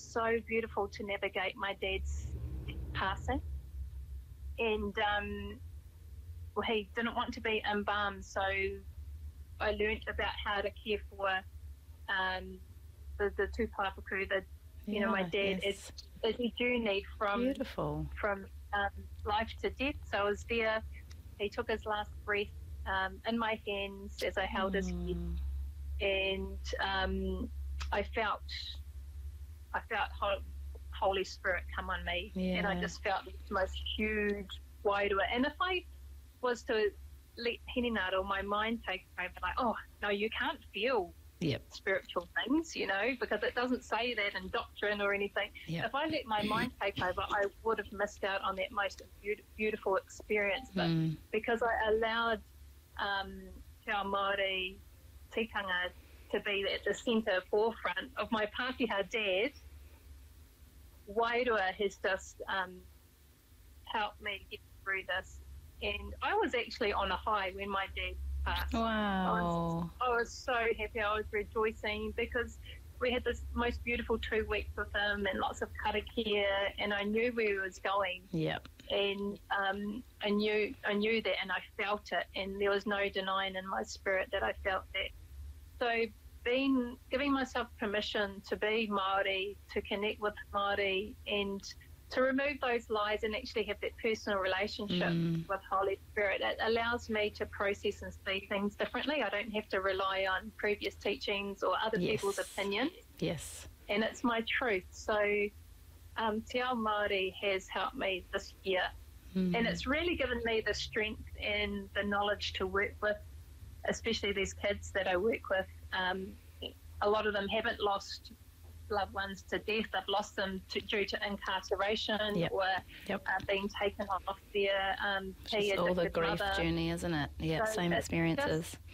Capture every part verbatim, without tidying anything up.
so beautiful to navigate my dad's passing. And um, well, he didn't want to be embalmed, so I learnt about how to care for um, the, the tūpapaku, the, you yeah, know, my dad yes. is, is a journey from, Beautiful. from um, life to death. So I was there. He took his last breath um, in my hands as I held mm. his head. And um, I felt, I felt Holy Spirit come on me, yeah. and I just felt this most huge wairua. And if I was to let Hinengaro, my mind take over, like, oh no, you can't feel yep. spiritual things, you know, because it doesn't say that in doctrine or anything. Yep. If I let my mind take over, I would have missed out on that most be- beautiful experience. But mm. because I allowed um, Te Ao Māori tikanga to be at the centre forefront of my Pākehā dad, wairua has just um, helped me get through this. And I was actually on a high when my dad passed. Wow. I was, I was so happy. I was rejoicing because we had this most beautiful two weeks with him and lots of karakia, and I knew where he was going. Yep. And um, I knew I knew that, and I felt it, and there was no denying in my spirit that I felt that. So being giving myself permission to be Māori, to connect with Māori, and to remove those lies and actually have that personal relationship mm. with Holy Spirit, it allows me to process and see things differently. I don't have to rely on previous teachings or other yes. people's opinions. Yes. And it's my truth. So um, Te Ao Māori has helped me this year. Mm. And it's really given me the strength and the knowledge to work with, especially these kids that I work with. Um, a lot of them haven't lost loved ones to death. They've lost them to, due to incarceration yep. or yep. Uh, being taken off their um, It's all the grief mother. journey, isn't it? Yeah, so same experiences. Just,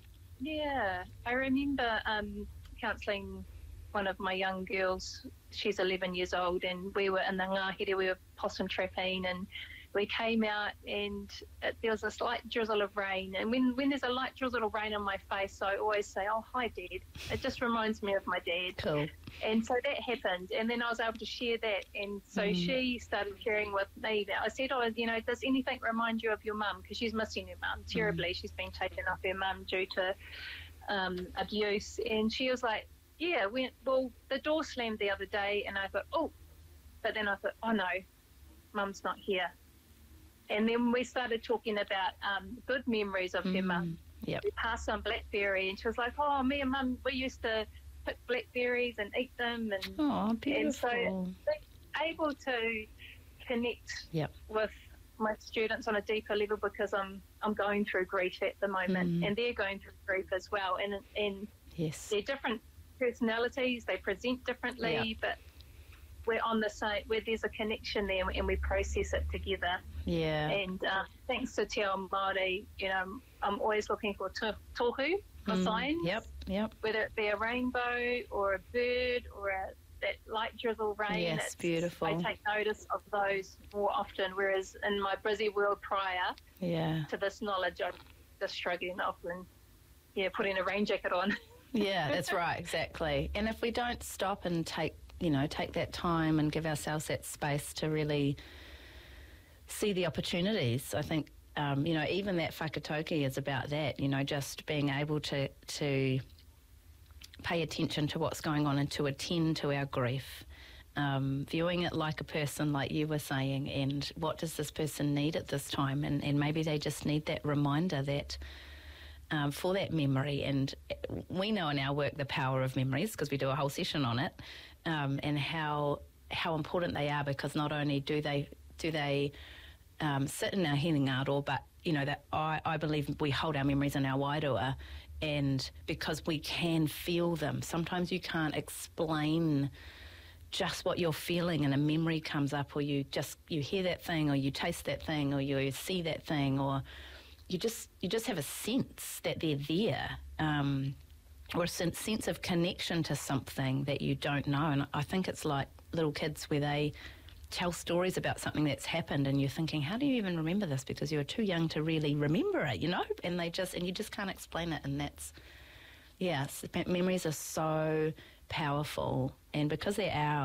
yeah. I remember um, counselling one of my young girls. She's eleven years old, and we were in the Ngāhere, we were possum trapping, and we came out, and it, there was a slight drizzle of rain. And when, when there's a light drizzle of rain on my face, I always say, oh, hi, Dad. It just reminds me of my dad. Cool. And so that happened. And then I was able to share that. And so mm. she started sharing with me that. I said, oh, you know, does anything remind you of your mum? Because she's missing her mum terribly. Mm. She's been taken off her mum due to um, abuse. And she was like, yeah, we, well, the door slammed the other day. And I thought, oh, but then I thought, oh, no, mum's not here. And then we started talking about um, good memories of mm, her mum. Yep. We passed on blackberry, and she was like, oh, me and mum, we used to pick blackberries and eat them. And, oh, beautiful. And so able to connect yep. with my students on a deeper level, because I'm I'm going through grief at the moment, mm. and they're going through grief as well. And, and yes. they're different personalities, they present differently, yep. but we're on the same, where there's a connection there, and we process it together. Yeah. And uh, thanks to Te Ao Māori, you know, I'm always looking for to- tohu, for mm, signs. Yep, yep. Whether it be a rainbow or a bird or a, that light drizzle rain. Yes, it's, beautiful. I take notice of those more often, whereas in my busy world prior yeah. to this knowledge, I'm just shrugging off and, yeah, putting a rain jacket on. Yeah, that's right, exactly. And if we don't stop and take you know, take that time and give ourselves that space to really see the opportunities. I think, um, you know, even that whakatauki is about that, you know, just being able to, to pay attention to what's going on and to attend to our grief, um, viewing it like a person, like you were saying, and what does this person need at this time? And, and maybe they just need that reminder that Um, for that memory. And we know in our work the power of memories, because we do a whole session on it, um, and how how important they are, because not only do they do they um, sit in our hinengaro, but you know that I, I believe we hold our memories in our wairua, and because we can feel them. Sometimes you can't explain just what you're feeling, and a memory comes up, or you just you hear that thing, or you taste that thing, or you see that thing, or you just you just have a sense that they're there, um, or a sense, sense of connection to something that you don't know. And I think it's like little kids where they tell stories about something that's happened, and you're thinking, how do you even remember this? Because you're too young to really remember it, you know. And they just and you just can't explain it. And that's yeah, memories are so powerful, and because they're ours.